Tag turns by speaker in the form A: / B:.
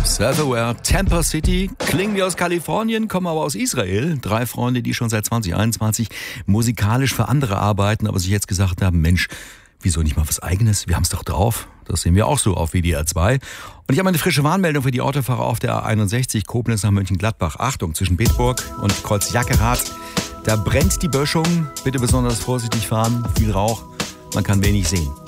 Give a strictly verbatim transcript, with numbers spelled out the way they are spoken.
A: Self-Aware, Tampa City, klingen wie aus Kalifornien, kommen aber aus Israel. Drei Freunde, die schon seit zwanzig einundzwanzig musikalisch für andere arbeiten, aber sich jetzt gesagt haben, Mensch, wieso nicht mal was Eigenes? Wir haben es doch drauf. Das sehen wir auch so auf W D R zwei. Und ich habe eine frische Warnmeldung für die Autofahrer auf der A einundsechzig, Koblenz nach Mönchengladbach. Achtung, zwischen Bitburg und Kreuz-Jackerath, da brennt die Böschung. Bitte besonders vorsichtig fahren, viel Rauch, man kann wenig sehen.